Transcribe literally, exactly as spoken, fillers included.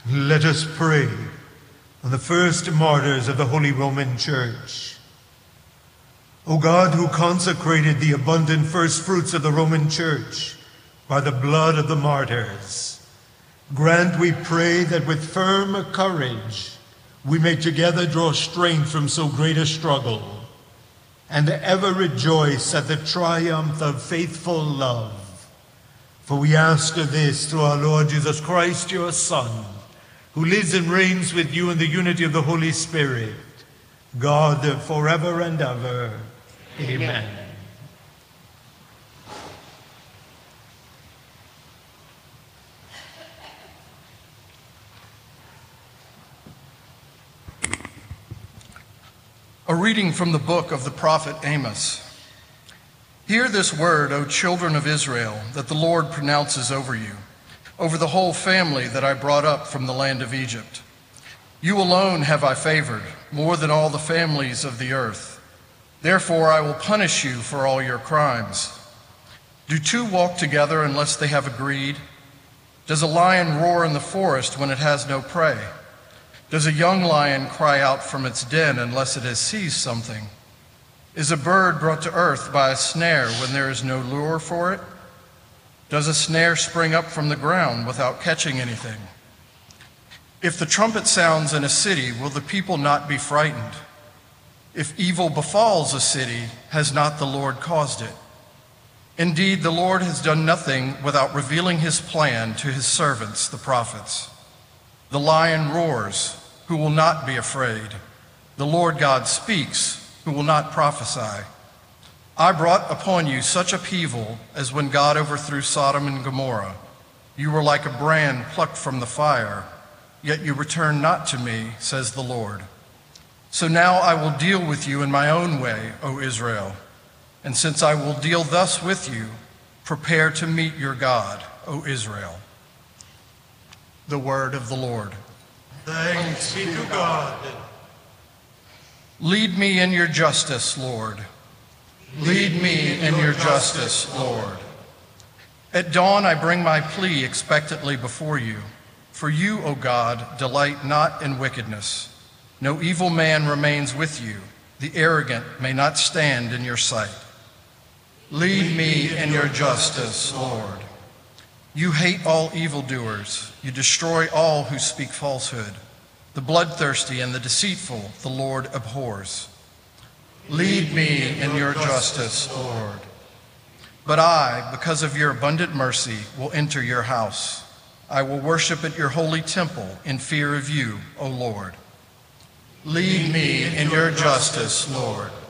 Let us pray on the first martyrs of the Holy Roman Church. O God, who consecrated the abundant first fruits of the Roman Church by the blood of the martyrs, grant, we pray, that with firm courage we may together draw strength from so great a struggle, and ever rejoice at the triumph of faithful love. For we ask of this through our Lord Jesus Christ, your Son, who lives and reigns with you in the unity of the Holy Spirit, God, forever and ever. Amen. Amen. A reading from the book of the prophet Amos. Hear this word, O children of Israel, that the Lord pronounces over you, over the whole family that I brought up from the land of Egypt. You alone have I favored, more than all the families of the earth. Therefore I will punish you for all your crimes. Do two walk together unless they have agreed? Does a lion roar in the forest when it has no prey? Does a young lion cry out from its den unless it has seized something? Is a bird brought to earth by a snare when there is no lure for it? Does a snare spring up from the ground without catching anything? If the trumpet sounds in a city, will the people not be frightened? If evil befalls a city, has not the Lord caused it? Indeed, the Lord has done nothing without revealing his plan to his servants, the prophets. The lion roars, who will not be afraid? The Lord God speaks, who will not prophesy? I brought upon you such upheaval as when God overthrew Sodom and Gomorrah. You were like a brand plucked from the fire, yet you return not to me, says the Lord. So now I will deal with you in my own way, O Israel. And since I will deal thus with you, prepare to meet your God, O Israel. The word of the Lord. Thanks be to God. Lead me in your justice, Lord. Lead me in your justice, Lord. At dawn I bring my plea expectantly before you. For you, O God, delight not in wickedness. No evil man remains with you. The arrogant may not stand in your sight. Lead me in your justice, Lord. You hate all evildoers. You destroy all who speak falsehood. The bloodthirsty and the deceitful the Lord abhors. Lead me in your justice, Lord. But I, because of your abundant mercy, will enter your house. I will worship at your holy temple in fear of you, O Lord. Lead me in your justice, Lord.